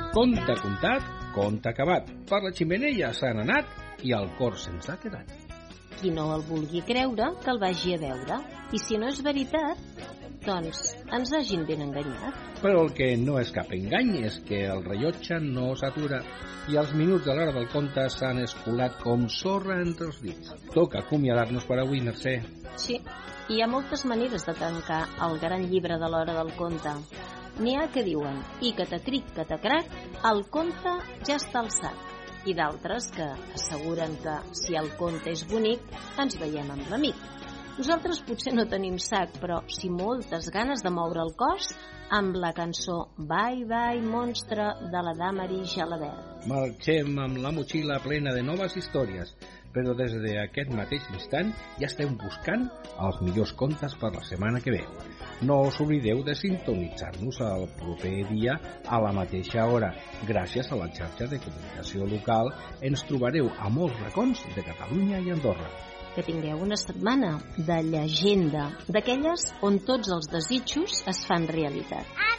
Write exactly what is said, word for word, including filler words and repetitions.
Conte contat, conte acabat. Per la xemeneia s'han anat i el cor se'ns ha quedat. Qui no el vulgui creure, que el vagi a veure. I si no és veritat, doncs ens hagin ben enganyat. Però el que no és cap engany és que el rellotge no s'atura i els minuts de l'hora del conte s'han escolat com sorra entre els dits. Toca acomiadar-nos per avui, Mercè. Sí, hi ha moltes maneres de tancar el gran llibre de l'hora del conte. N'hi ha que diuen, i catacric, catacrac, el conte ja està alçat. I d'altres que asseguren que si el conte és bonic, ens veiem amb l'amic. Nosaltres potser no tenim sac, però sí moltes ganes de moure el cos amb la cançó Bye Bye Monstre de la Damaris Jalabert. Marxem amb la motxilla plena de noves històries, però des d'aquest mateix instant ja estem buscant els millors contes per la setmana que ve. No us oblideu de sintonitzar-nos el proper dia a la mateixa hora. Gràcies a la xarxa de comunicació local ens trobareu a molts racons de Catalunya i Andorra. Que tingueu una setmana de llegenda, d'aquelles on tots els desitjos es fan realitat.